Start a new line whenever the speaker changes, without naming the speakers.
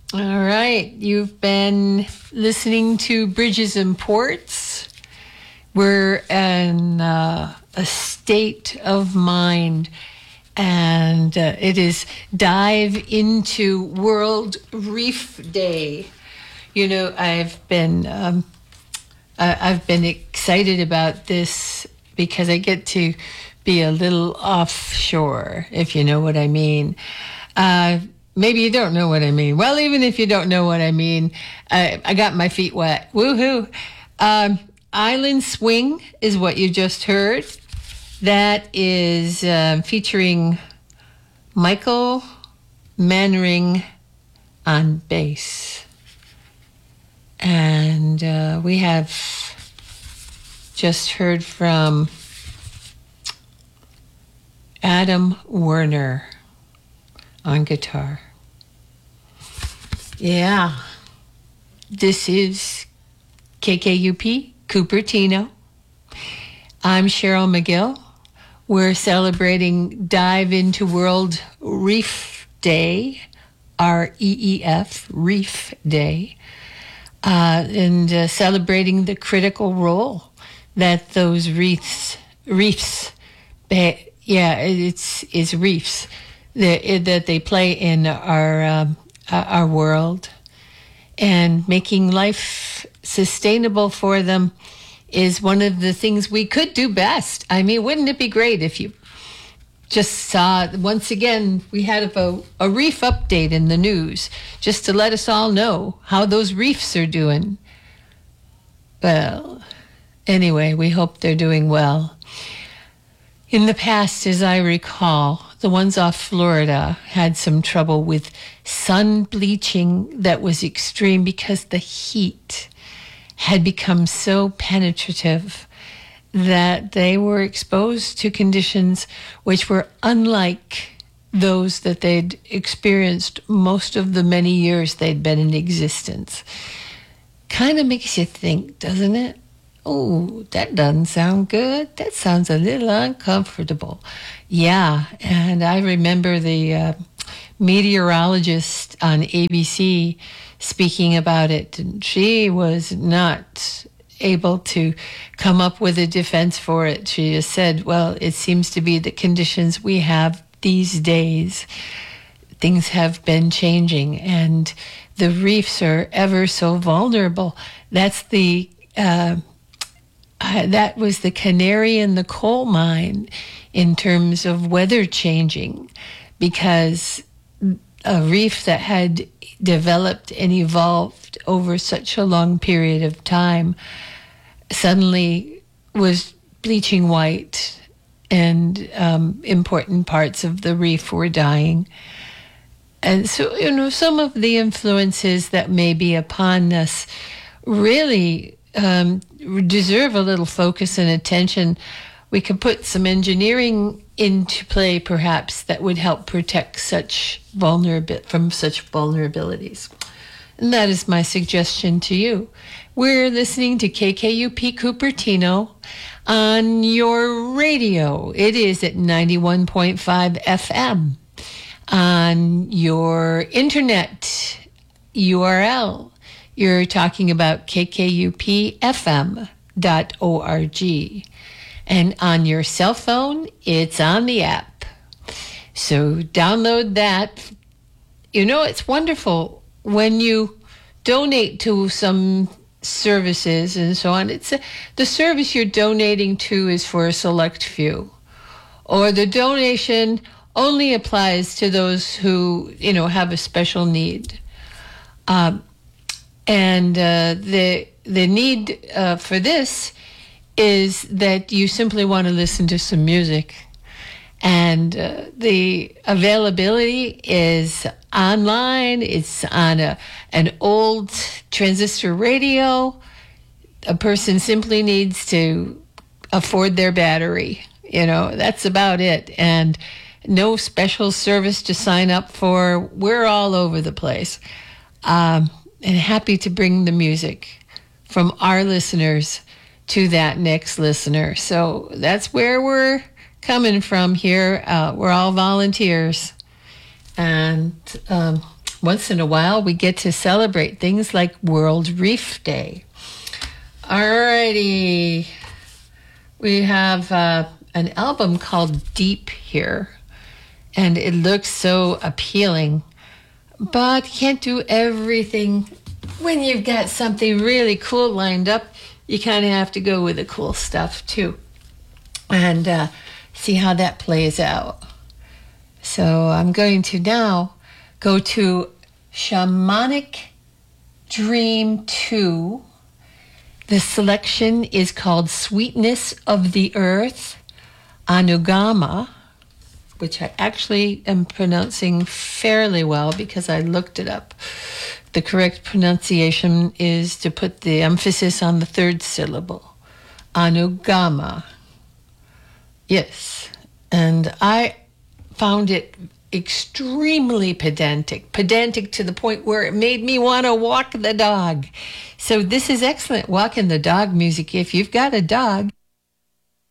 All right. You've been listening to Bridges and Ports. We're in a state of mind, and it is Dive into World Reef Day. You know, I've been excited about this because I get to be a little offshore, if you know what I mean. Maybe you don't know what I mean. Well, even if you don't know what I mean, I got my feet wet. Woohoo! Island Swing is what you just heard. That is featuring Michael Manring on bass. And we have just heard from Adam Werner on guitar. Yeah, this is KKUP, Cupertino. I'm Cheryl McGill. We're celebrating Dive into World Reef Day, REEF, Reef Day, and celebrating the critical role that those reefs, it's reefs, that they play in our world, and making life sustainable for them is one of the things we could do best. I mean, wouldn't it be great if you just saw, once again, we had a reef update in the news just to let us all know how those reefs are doing. Well, anyway, we hope they're doing well. In the past, as I recall, the ones off Florida had some trouble with sun bleaching that was extreme because the heat had become so penetrative that they were exposed to conditions which were unlike those that they'd experienced most of the many years they'd been in existence. Kind of makes you think, doesn't it? Oh, that doesn't sound good. That sounds a little uncomfortable. Yeah, and I remember the meteorologist on ABC speaking about it, and she was not able to come up with a defense for it. She just said, well, it seems to be the conditions we have these days. Things have been changing, and the reefs are ever so vulnerable. That's the that was the canary in the coal mine in terms of weather changing, because a reef that had developed and evolved over such a long period of time suddenly was bleaching white, and important parts of the reef were dying. And so, you know, some of the influences that may be upon us really deserve a little focus and attention. We could put some engineering into play, perhaps, that would help protect from such vulnerabilities. And that is my suggestion to you. We're listening to KKUP Cupertino on your radio. It is at 91.5 FM. On your internet URL, you're talking about kkupfm.org. And on your cell phone, it's on the app. So download that. You know, it's wonderful when you donate to some services and so on. The service you're donating to is for a select few. Or the donation only applies to those who, you know, have a special need. The need for this is that you simply want to listen to some music. And the availability is online. It's on an old transistor radio. A person simply needs to afford their battery. You know, that's about it. And no special service to sign up for. We're all over the place. And happy to bring the music from our listeners to that next listener. So that's where we're coming from here. We're all volunteers. And once in a while, we get to celebrate things like World Reef Day. Alrighty. We have an album called Deep here, and it looks so appealing, but can't do everything. When you've got something really cool lined up, you kind of have to go with the cool stuff too, and see how that plays out. So I'm going to now go to Shamanic Dream 2. The selection is called Sweetness of the Earth, Anugama, which I actually am pronouncing fairly well because I looked it up. The correct pronunciation is to put the emphasis on the third syllable, Anugama. Yes, and I found it extremely pedantic to the point where it made me want to walk the dog. So this is excellent walking the dog music if you've got a dog.